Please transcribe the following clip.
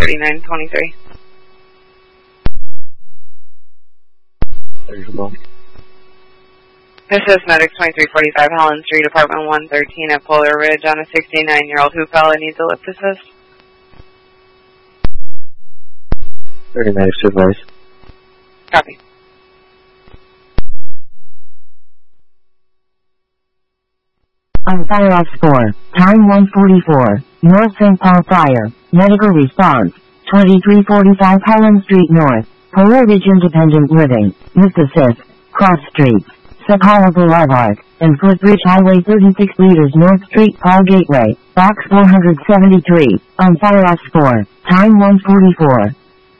3923. This is Medics 2345 Holland Street, Apartment 113 at Polar Ridge on a 69-year-old who fell and needs a lift assist. 30 Medics to advise. Copy. On Fire Ops 4, time 1:44, North St. Paul Fire, medical response, 2345 Holland Street North, Polar Ridge Independent Living, lift assist, cross streets, Sakala Boulevard, and Footbridge Highway 36 liters North Street Paul Gateway, box 473, on Fire Ops 4, time 1:44.